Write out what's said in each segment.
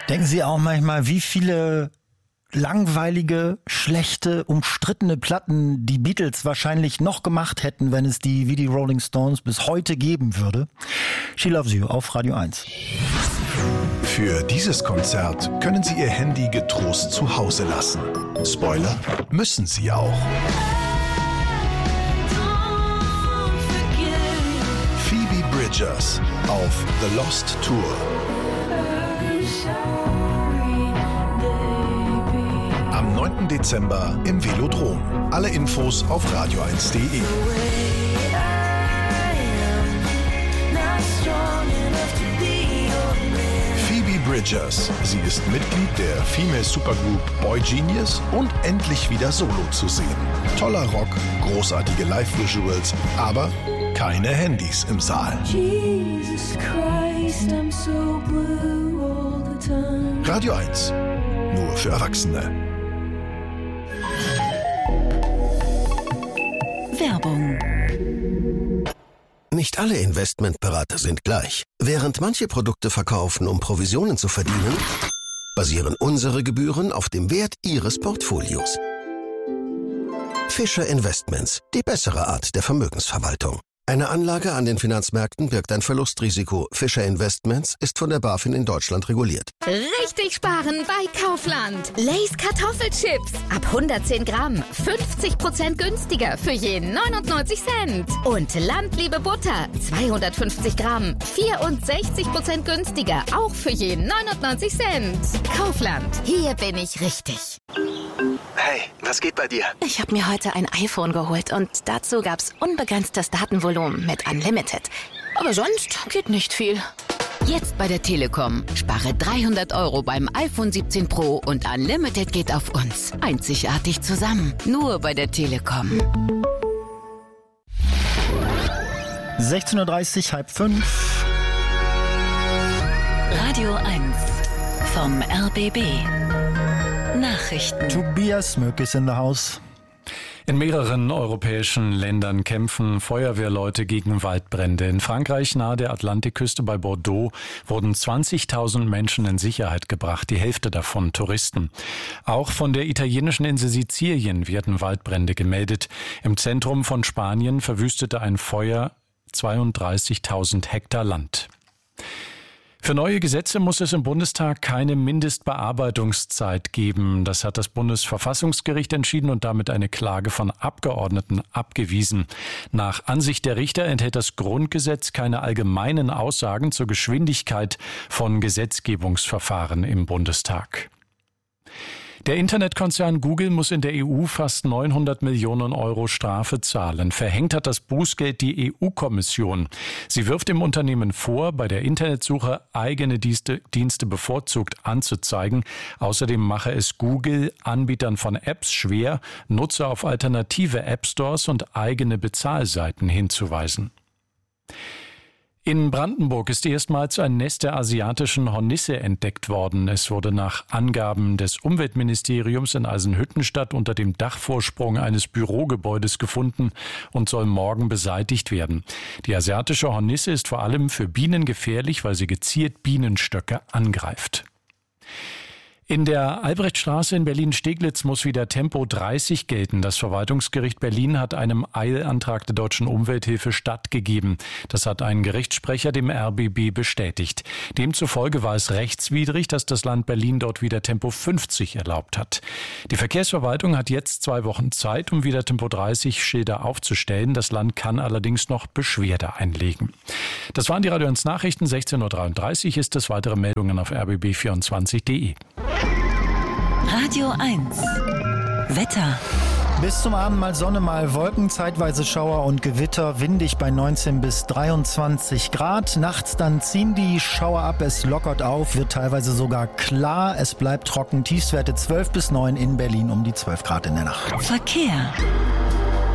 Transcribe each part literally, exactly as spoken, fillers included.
Denken Sie auch manchmal, wie viele langweilige, schlechte, umstrittene Platten die Beatles wahrscheinlich noch gemacht hätten, wenn es die wie die Rolling Stones bis heute geben würde? She Loves You auf Radio eins. Für dieses Konzert können Sie Ihr Handy getrost zu Hause lassen. Spoiler, müssen Sie auch. Phoebe Bridgers auf The Lost Tour. Am neunten Dezember im Velodrom. Alle Infos auf radio eins punkt de. Phoebe Bridgers. Sie ist Mitglied der Female Supergroup Boy Genius und endlich wieder solo zu sehen. Toller Rock, großartige Live-Visuals, aber keine Handys im Saal. Jesus Christ, I'm so blue all the time. Radio eins. Nur für Erwachsene. Werbung. Nicht alle Investmentberater sind gleich. Während manche Produkte verkaufen, um Provisionen zu verdienen, basieren unsere Gebühren auf dem Wert Ihres Portfolios. Fischer Investments, die bessere Art der Vermögensverwaltung. Eine Anlage an den Finanzmärkten birgt ein Verlustrisiko. Fischer Investments ist von der BaFin in Deutschland reguliert. Richtig sparen bei Kaufland. Lay's Kartoffelchips. Ab hundertzehn Gramm. fünfzig Prozent günstiger für je neunundneunzig Cent. Und Landliebe Butter. zweihundertfünfzig Gramm. vierundsechzig Prozent günstiger. Auch für je neunundneunzig Cent. Kaufland. Hier bin ich richtig. Hey, was geht bei dir? Ich habe mir heute ein iPhone geholt und dazu gab's unbegrenztes Datenvolumen mit Unlimited. Aber sonst geht nicht viel. Jetzt bei der Telekom. Spare dreihundert Euro beim iPhone siebzehn Pro und Unlimited geht auf uns. Einzigartig zusammen. Nur bei der Telekom. sechzehn Uhr dreißig, halb fünf. Radio eins vom R B B. Nachrichten. Tobias Möck ist in der Haus. In mehreren europäischen Ländern kämpfen Feuerwehrleute gegen Waldbrände. In Frankreich nahe der Atlantikküste bei Bordeaux wurden zwanzigtausend Menschen in Sicherheit gebracht, die Hälfte davon Touristen. Auch von der italienischen Insel Sizilien werden Waldbrände gemeldet. Im Zentrum von Spanien verwüstete ein Feuer zweiunddreißigtausend Hektar Land. Für neue Gesetze muss es im Bundestag keine Mindestbearbeitungszeit geben. Das hat das Bundesverfassungsgericht entschieden und damit eine Klage von Abgeordneten abgewiesen. Nach Ansicht der Richter enthält das Grundgesetz keine allgemeinen Aussagen zur Geschwindigkeit von Gesetzgebungsverfahren im Bundestag. Der Internetkonzern Google muss in der E U fast neunhundert Millionen Euro Strafe zahlen. Verhängt hat das Bußgeld die E U-Kommission. Sie wirft dem Unternehmen vor, bei der Internetsuche eigene Dienste, Dienste bevorzugt anzuzeigen. Außerdem mache es Google, Anbietern von Apps, schwer, Nutzer auf alternative App-Stores und eigene Bezahlseiten hinzuweisen. In Brandenburg ist erstmals ein Nest der asiatischen Hornisse entdeckt worden. Es wurde nach Angaben des Umweltministeriums in Eisenhüttenstadt unter dem Dachvorsprung eines Bürogebäudes gefunden und soll morgen beseitigt werden. Die asiatische Hornisse ist vor allem für Bienen gefährlich, weil sie gezielt Bienenstöcke angreift. In der Albrechtstraße in Berlin-Steglitz muss wieder Tempo dreißig gelten. Das Verwaltungsgericht Berlin hat einem Eilantrag der Deutschen Umwelthilfe stattgegeben. Das hat ein Gerichtssprecher dem R B B bestätigt. Demzufolge war es rechtswidrig, dass das Land Berlin dort wieder Tempo fünfzig erlaubt hat. Die Verkehrsverwaltung hat jetzt zwei Wochen Zeit, um wieder Tempo dreißig Schilder aufzustellen. Das Land kann allerdings noch Beschwerde einlegen. Das waren die Radio eins Nachrichten. sechzehn Uhr dreiunddreißig ist es. Weitere Meldungen auf r b b vierundzwanzig punkt de. Radio eins. Wetter. Bis zum Abend mal Sonne, mal Wolken, zeitweise Schauer und Gewitter, windig bei neunzehn bis dreiundzwanzig Grad. Nachts dann ziehen die Schauer ab, es lockert auf, wird teilweise sogar klar. Es bleibt trocken, Tiefstwerte zwölf bis neun in Berlin, um die zwölf Grad in der Nacht. Verkehr.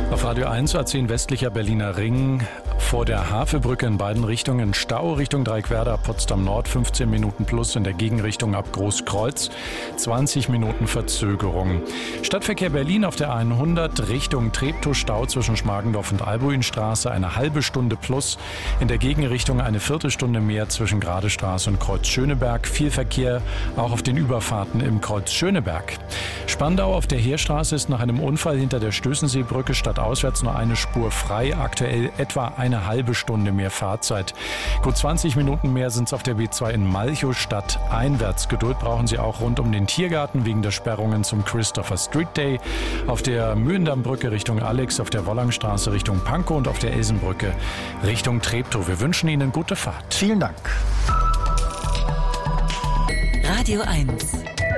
Auf Radio eins A zehn westlicher Berliner Ring vor der Havelbrücke in beiden Richtungen Stau Richtung Dreiquerda, Potsdam Nord, fünfzehn Minuten plus, in der Gegenrichtung ab Großkreuz, zwanzig Minuten Verzögerung. Stadtverkehr Berlin auf der hundert Richtung Treptow, Stau zwischen Schmargendorf und Albuinstraße, eine halbe Stunde plus, in der Gegenrichtung eine Viertelstunde mehr zwischen Gradestraße und Kreuz Schöneberg, viel Verkehr auch auf den Überfahrten im Kreuz Schöneberg. Spandau auf der Heerstraße ist nach einem Unfall hinter der Stößenseebrücke stadtauswärts nur eine Spur frei, aktuell etwa eine halbe Stunde mehr Fahrzeit. Gut zwanzig Minuten mehr sind es auf der B zwei in Malchow stadteinwärts. Geduld brauchen Sie auch rund um den Tiergarten wegen der Sperrungen zum Christopher Street Day. Auf der Mühlendammbrücke Richtung Alex, auf der Wollangstraße Richtung Pankow und auf der Elsenbrücke Richtung Treptow. Wir wünschen Ihnen gute Fahrt. Vielen Dank. Radio eins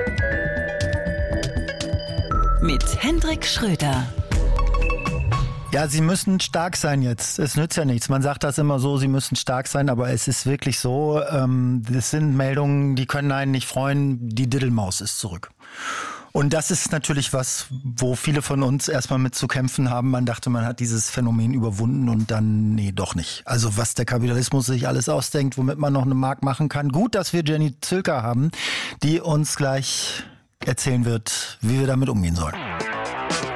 mit Hendrik Schröder. Ja, sie müssen stark sein jetzt. Es nützt ja nichts. Man sagt das immer so, sie müssen stark sein, aber es ist wirklich so. Ähm, das sind Meldungen, die können einen nicht freuen. Die Diddelmaus ist zurück. Und das ist natürlich was, wo viele von uns erstmal mit zu kämpfen haben. Man dachte, man hat dieses Phänomen überwunden und dann, nee, doch nicht. Also was der Kapitalismus sich alles ausdenkt, womit man noch eine Mark machen kann. Gut, dass wir Jenny Zülker haben, die uns gleich erzählen wird, wie wir damit umgehen sollen.